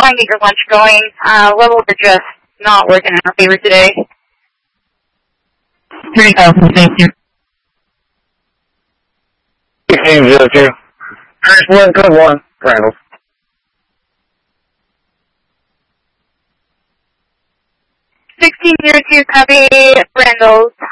try and get your lunch going. Levels are just not working in our favor today. 3000, thank you. 1602. First one, code 1, Randall. 1602, copy, Randall.